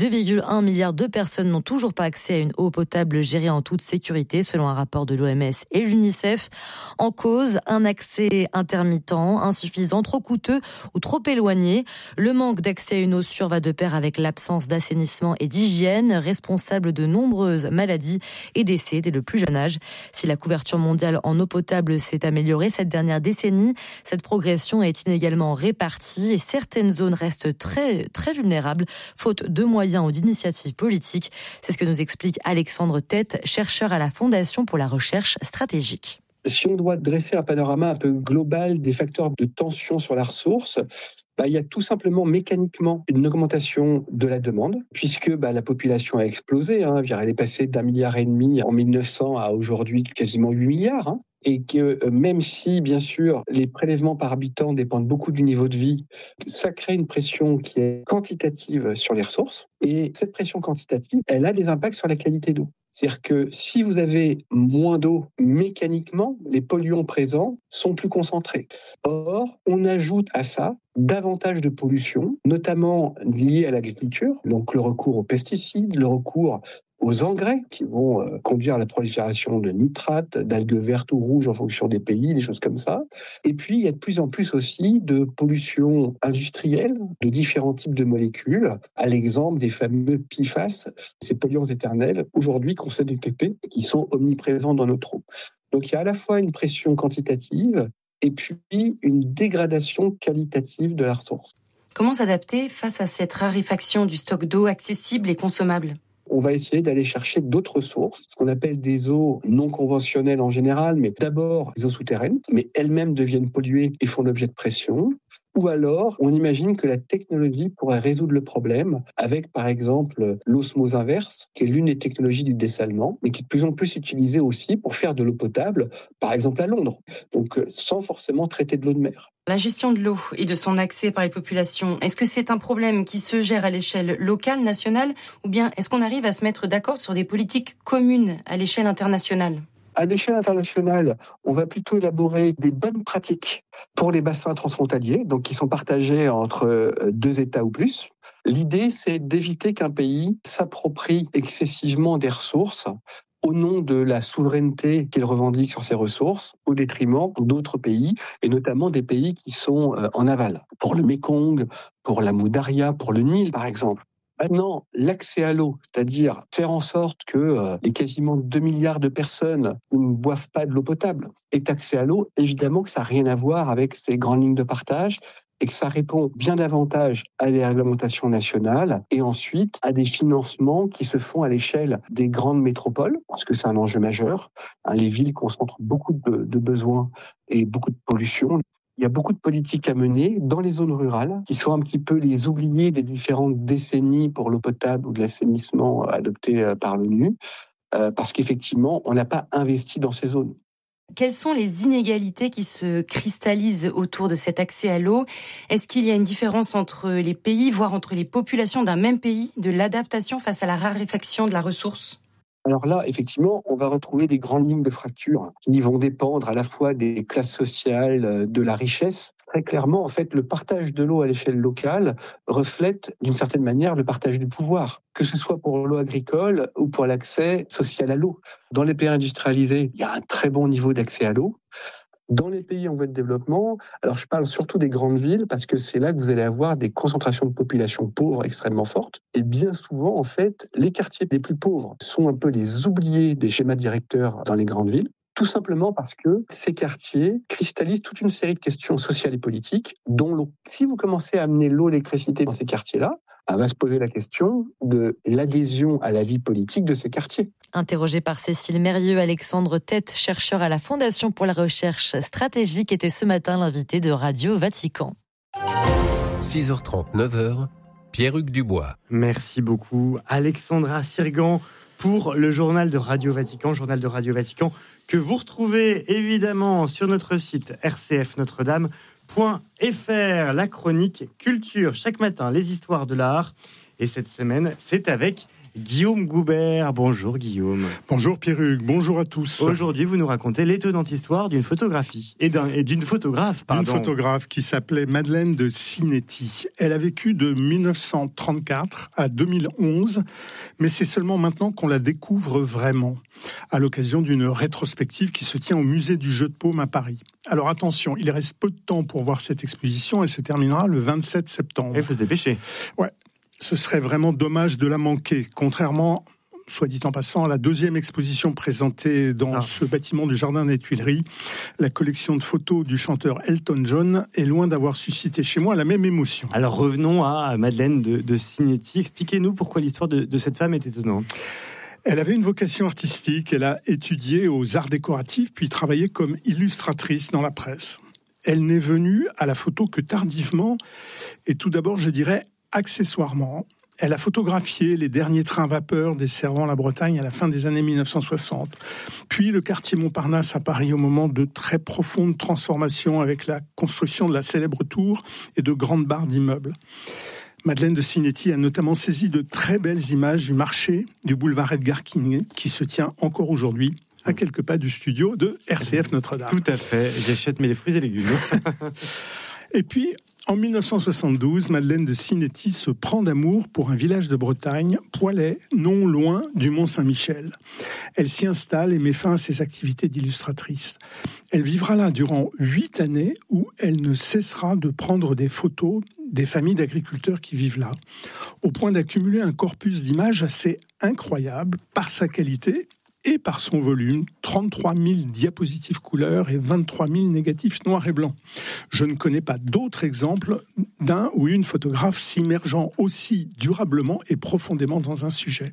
2,1 milliards de personnes n'ont toujours pas accès à une eau potable gérée en toute sécurité, selon un rapport de l'OMS et l'UNICEF. En cause, un accès intermittent, insuffisant, trop coûteux ou trop éloigné. Le manque d'accès à une eau sûre va de pair avec l'absence d'assainissement et d'hygiène, responsable de nombreuses maladies et décès dès le plus jeune âge. Si la couverture mondiale en eau potable s'est améliorée cette dernière décennie, cette progression est inégalement répartie et certaines zones restent très, très vulnérables, faute de moyens ou d'initiatives politiques. C'est ce que nous explique Alexandre Tête, chercheur à la Fondation pour la recherche stratégique. Si on doit dresser un panorama un peu global des facteurs de tension sur la ressource, il y a tout simplement mécaniquement une augmentation de la demande, puisque la population a explosé. Elle est passée d'1,5 milliard en 1900 à aujourd'hui quasiment 8 milliards. Et que même si, bien sûr, les prélèvements par habitant dépendent beaucoup du niveau de vie, ça crée une pression qui est quantitative sur les ressources. Et cette pression quantitative, elle a des impacts sur la qualité d'eau. C'est-à-dire que si vous avez moins d'eau, mécaniquement, les polluants présents sont plus concentrés. Or, on ajoute à ça davantage de pollution, notamment liée à l'agriculture, donc le recours aux pesticides, le recours aux engrais qui vont conduire à la prolifération de nitrates, d'algues vertes ou rouges en fonction des pays, des choses comme ça. Et puis, il y a de plus en plus aussi de pollution industrielle de différents types de molécules, à l'exemple des fameux PFAS, ces polluants éternels, aujourd'hui qu'on sait détecter, qui sont omniprésents dans notre eau. Donc, il y a à la fois une pression quantitative et puis une dégradation qualitative de la ressource. Comment s'adapter face à cette raréfaction du stock d'eau accessible et consommable ? On va essayer d'aller chercher d'autres sources, ce qu'on appelle des eaux non conventionnelles en général, mais d'abord les eaux souterraines, mais elles-mêmes deviennent polluées et font l'objet de pression. Ou alors, on imagine que la technologie pourrait résoudre le problème avec, par exemple, l'osmose inverse, qui est l'une des technologies du dessalement, mais qui est de plus en plus utilisée aussi pour faire de l'eau potable, par exemple à Londres, donc sans forcément traiter de l'eau de mer. La gestion de l'eau et de son accès par les populations, est-ce que c'est un problème qui se gère à l'échelle locale, nationale, ou bien est-ce qu'on arrive à se mettre d'accord sur des politiques communes à l'échelle internationale ? À l'échelle internationale, on va plutôt élaborer des bonnes pratiques pour les bassins transfrontaliers, donc qui sont partagés entre 2 États ou plus. L'idée, c'est d'éviter qu'un pays s'approprie excessivement des ressources au nom de la souveraineté qu'il revendique sur ses ressources, au détriment d'autres pays, et notamment des pays qui sont en aval. Pour le Mékong, pour la Moudaria, pour le Nil, par exemple. Maintenant, l'accès à l'eau, c'est-à-dire faire en sorte que les quasiment 2 milliards de personnes qui ne boivent pas de l'eau potable aient accès à l'eau, évidemment que ça n'a rien à voir avec ces grandes lignes de partage et que ça répond bien davantage à des réglementations nationales et ensuite à des financements qui se font à l'échelle des grandes métropoles, parce que c'est un enjeu majeur. Les villes concentrent beaucoup de besoins et beaucoup de pollution. Il y a beaucoup de politiques à mener dans les zones rurales qui sont un petit peu les oubliés des différentes décennies pour l'eau potable ou de l'assainissement adoptées par l'ONU, parce qu'effectivement, on n'a pas investi dans ces zones. Quelles sont les inégalités qui se cristallisent autour de cet accès à l'eau ? Est-ce qu'il y a une différence entre les pays, voire entre les populations d'un même pays, de l'adaptation face à la raréfaction de la ressource ? Alors là, effectivement, on va retrouver des grandes lignes de fracture qui vont dépendre à la fois des classes sociales, de la richesse. Très clairement, en fait, le partage de l'eau à l'échelle locale reflète d'une certaine manière le partage du pouvoir, que ce soit pour l'eau agricole ou pour l'accès social à l'eau. Dans les pays industrialisés, il y a un très bon niveau d'accès à l'eau. Dans les pays en voie de développement, alors je parle surtout des grandes villes parce que c'est là que vous allez avoir des concentrations de population pauvres extrêmement fortes. Et bien souvent, en fait, les quartiers les plus pauvres sont un peu les oubliés des schémas directeurs dans les grandes villes. Tout simplement parce que ces quartiers cristallisent toute une série de questions sociales et politiques, dont l'eau. Si vous commencez à amener l'eau et l'électricité dans ces quartiers-là, va se poser la question de l'adhésion à la vie politique de ces quartiers. Interrogé par Cécile Mérieux, Alexandre Tête, chercheur à la Fondation pour la recherche stratégique, était ce matin l'invité de Radio Vatican. 6h30, 9h, Pierre-Hugues Dubois. Merci beaucoup Alexandra Sirgan pour le journal de Radio Vatican que vous retrouvez évidemment sur notre site rcfnotredame.fr. La chronique culture, chaque matin les histoires de l'art, et cette semaine c'est avec Guillaume Goubert. Bonjour Guillaume. Bonjour Pierre-Hugues, bonjour à tous. Aujourd'hui, vous nous racontez l'étonnante histoire d'une photographie et d'une photographe. D'une photographe qui s'appelait Madeleine de Sinetti. Elle a vécu de 1934 à 2011, mais c'est seulement maintenant qu'on la découvre vraiment, à l'occasion d'une rétrospective qui se tient au musée du jeu de paume à Paris. Alors attention, il reste peu de temps pour voir cette exposition, elle se terminera le 27 septembre. Il faut se dépêcher. Ouais. Ce serait vraiment dommage de la manquer, contrairement, soit dit en passant, à la deuxième exposition présentée dans ce bâtiment du Jardin des Tuileries. La collection de photos du chanteur Elton John est loin d'avoir suscité chez moi la même émotion. Alors revenons à Madeleine de Sinetti. Expliquez-nous pourquoi l'histoire de cette femme est étonnante. Elle avait une vocation artistique, elle a étudié aux arts décoratifs, puis travaillé comme illustratrice dans la presse. Elle n'est venue à la photo que tardivement, et tout d'abord, je dirais, accessoirement. Elle a photographié les derniers trains vapeur desservant la Bretagne à la fin des années 1960. Puis le quartier Montparnasse à Paris au moment de très profondes transformations avec la construction de la célèbre tour et de grandes barres d'immeubles. Madeleine de Sinetti a notamment saisi de très belles images du marché du boulevard Edgar Quinet qui se tient encore aujourd'hui à quelques pas du studio de RCF Notre-Dame. Tout à fait, j'achète mes fruits et légumes. Et puis, en 1972, Madeleine de Sinetti se prend d'amour pour un village de Bretagne, Poilet, non loin du Mont-Saint-Michel. Elle s'y installe et met fin à ses activités d'illustratrice. Elle vivra là durant 8 années où elle ne cessera de prendre des photos des familles d'agriculteurs qui vivent là, au point d'accumuler un corpus d'images assez incroyable par sa qualité et par son volume, 33 000 diapositives couleurs et 23 000 négatifs noirs et blancs. Je ne connais pas d'autres exemples d'un ou une photographe s'immergeant aussi durablement et profondément dans un sujet.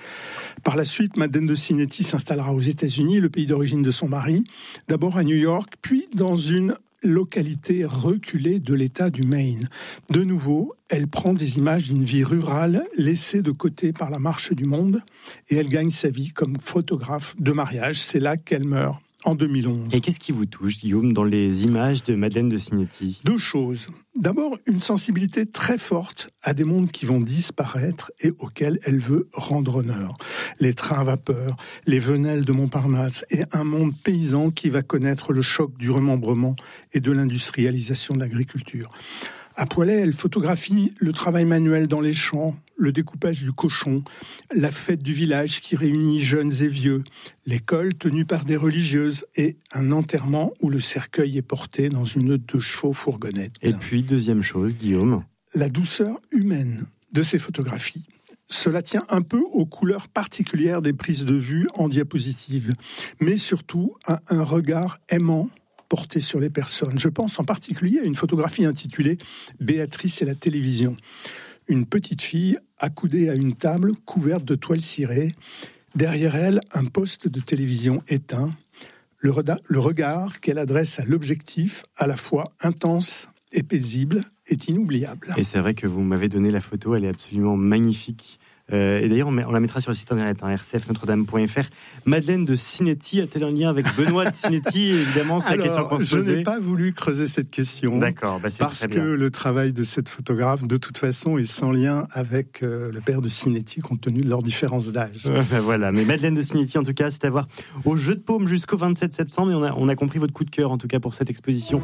Par la suite, Madeleine de Sinetti s'installera aux États-Unis, le pays d'origine de son mari, d'abord à New York, puis dans une localité reculée de l'État du Maine. De nouveau, elle prend des images d'une vie rurale laissée de côté par la marche du monde et elle gagne sa vie comme photographe de mariage. C'est là qu'elle meurt, en 2011. Et qu'est-ce qui vous touche, Guillaume, dans les images de Madeleine de Sinetti ? 2 choses. D'abord, une sensibilité très forte à des mondes qui vont disparaître et auxquels elle veut rendre honneur. Les trains à vapeur, les venelles de Montparnasse et un monde paysan qui va connaître le choc du remembrement et de l'industrialisation de l'agriculture. À Poilet, elle photographie le travail manuel dans les champs, le découpage du cochon, la fête du village qui réunit jeunes et vieux, l'école tenue par des religieuses et un enterrement où le cercueil est porté dans une 2 chevaux fourgonnette. Et puis, deuxième chose, Guillaume. La douceur humaine de ces photographies. Cela tient un peu aux couleurs particulières des prises de vue en diapositive, mais surtout à un regard aimant porté sur les personnes. Je pense en particulier à une photographie intitulée « Béatrice et la télévision ». Une petite fille accoudée à une table couverte de toile cirée. Derrière elle, un poste de télévision éteint. Le regard qu'elle adresse à l'objectif, à la fois intense et paisible, est inoubliable. Et c'est vrai que vous m'avez donné la photo, elle est absolument magnifique. Et d'ailleurs, on la mettra sur le site internet, rcfnotredame.fr. Madeleine de Sinetti a-t-elle un lien avec Benoît de Sinetti ? Évidemment, c'est la question qu'on se posait. Je n'ai pas voulu creuser cette question. D'accord, c'est parce très bien. Que le travail de cette photographe, de toute façon, est sans lien avec le père de Sinetti, compte tenu de leur différence d'âge. Voilà, mais Madeleine de Sinetti, en tout cas, c'est à voir au Jeu de Paume jusqu'au 27 septembre. Et on a compris votre coup de cœur, en tout cas, pour cette exposition.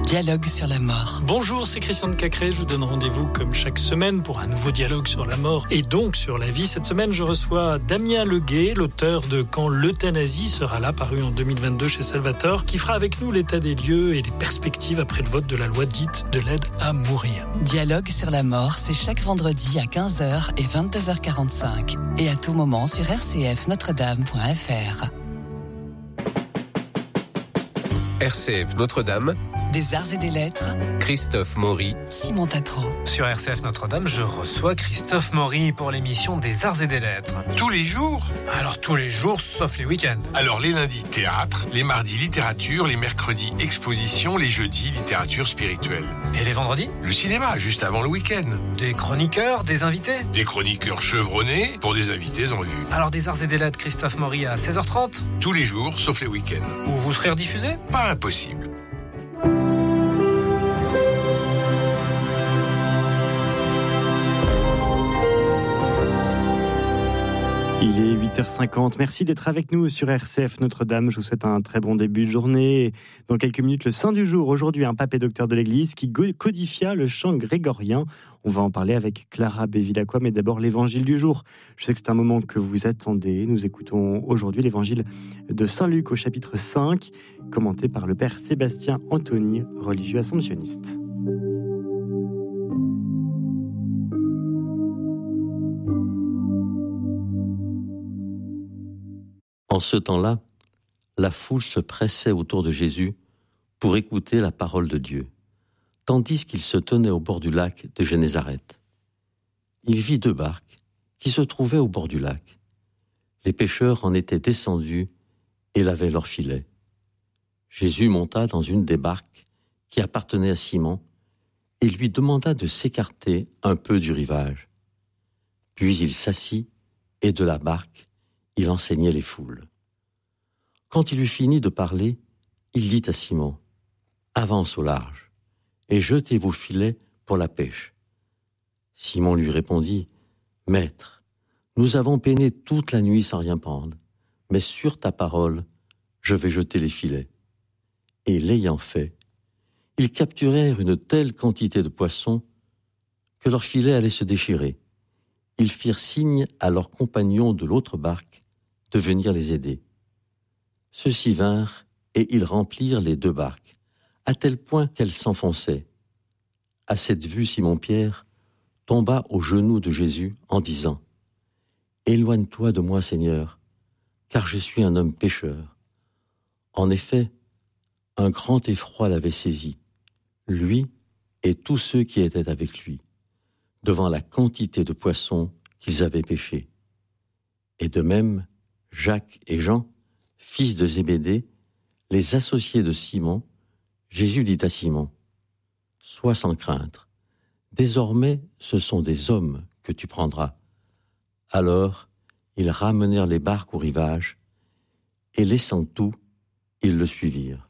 dialogue sur la mort. Bonjour, c'est Christian de Cacré. Je vous donne rendez-vous comme chaque semaine pour un nouveau dialogue sur la mort et donc sur la vie. Cette semaine, je reçois Damien Leguet, l'auteur de Quand l'euthanasie sera là, paru en 2022 chez Salvatore, qui fera avec nous l'état des lieux et les perspectives après le vote de la loi dite de l'aide à mourir. Dialogue sur la mort, c'est chaque vendredi à 15h et 22h45 et à tout moment sur rcfnotredame.fr. RCF Notre-Dame, des arts et des lettres, Christophe Maury, Simon Tatro. Sur RCF Notre-Dame, je reçois Christophe Maury pour l'émission des arts et des lettres. Tous les jours ? Alors tous les jours, sauf les week-ends. Alors les lundis, théâtre, les mardis, littérature, les mercredis, exposition, les jeudis, littérature spirituelle. Et les vendredis ? Le cinéma, juste avant le week-end. Des chroniqueurs, des invités ? Des chroniqueurs chevronnés pour des invités en vue. Alors des arts et des lettres, Christophe Maury à 16h30 ? Tous les jours, sauf les week-ends. Où vous serez rediffusé ? Pas impossible. Il est 8h50. Merci d'être avec nous sur RCF Notre-Dame. Je vous souhaite un très bon début de journée. Dans quelques minutes, le saint du jour. Aujourd'hui, un pape et docteur de l'Église qui codifia le chant grégorien. On va en parler avec Clara Bevilacqua, mais d'abord l'évangile du jour. Je sais que c'est un moment que vous attendez. Nous écoutons aujourd'hui l'évangile de Saint Luc au chapitre 5, commenté par le père Sébastien Anthony, religieux assomptionniste. En ce temps-là, la foule se pressait autour de Jésus pour écouter la parole de Dieu, tandis qu'il se tenait au bord du lac de Génézareth. Il vit 2 barques qui se trouvaient au bord du lac. Les pêcheurs en étaient descendus et lavaient leurs filets. Jésus monta dans une des barques qui appartenait à Simon et lui demanda de s'écarter un peu du rivage. Puis il s'assit et de la barque, il enseignait les foules. Quand il eut fini de parler, il dit à Simon, « Avance au large, et jetez vos filets pour la pêche. » Simon lui répondit, « Maître, nous avons peiné toute la nuit sans rien prendre, mais sur ta parole, je vais jeter les filets. » Et l'ayant fait, ils capturèrent une telle quantité de poissons que leurs filets allaient se déchirer. Ils firent signe à leurs compagnons de l'autre barque de venir les aider. Ceux-ci vinrent et ils remplirent les 2 barques, à tel point qu'elles s'enfonçaient. À cette vue, Simon-Pierre tomba aux genoux de Jésus en disant, « Éloigne-toi de moi, Seigneur, car je suis un homme pécheur. » En effet, un grand effroi l'avait saisi, lui et tous ceux qui étaient avec lui, devant la quantité de poissons qu'ils avaient pêchés. Et de même, Jacques et Jean, fils de Zébédée, les associés de Simon, Jésus dit à Simon, « Sois sans crainte, désormais ce sont des hommes que tu prendras. » Alors, ils ramenèrent les barques au rivage, et laissant tout, ils le suivirent.